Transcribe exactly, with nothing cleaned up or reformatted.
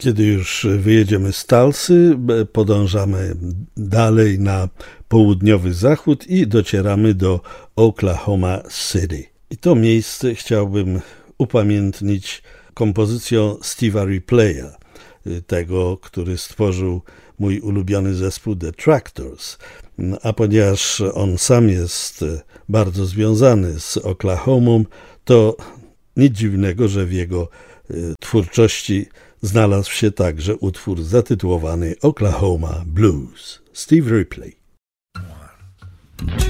Kiedy już wyjedziemy z Tulsy, podążamy dalej na południowy zachód i docieramy do Oklahoma City. I to miejsce chciałbym upamiętnić kompozycją Steve'a Ripley'a, tego, który stworzył mój ulubiony zespół The Tractors. A ponieważ on sam jest bardzo związany z Oklahomą, to nic dziwnego, że w jego twórczości znalazł się także utwór zatytułowany Oklahoma Blues. Steve Ripley.